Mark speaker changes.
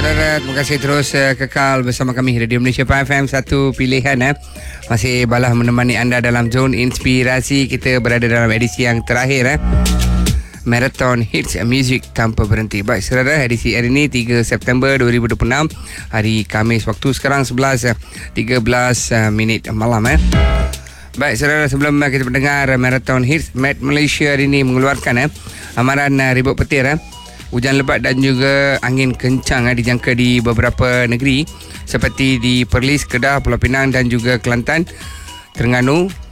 Speaker 1: Saudara, terima kasih terus kekal bersama kami Radio Malaysia FM, satu pilihan. Masih balah menemani anda dalam zon inspirasi. Kita berada dalam edisi yang terakhir Marathon Hits Music Tanpa Berhenti. Baik saudara, edisi hari ini 3 September 2026, hari Khamis, waktu sekarang 11:13 malam. Baik saudara, sebelum kita mendengar Marathon Hits, Met Malaysia hari ini mengeluarkan amaran ribut petir. Hujan lebat dan juga angin kencang dijangka di beberapa negeri seperti di Perlis, Kedah, Pulau Pinang dan juga Kelantan, Terengganu,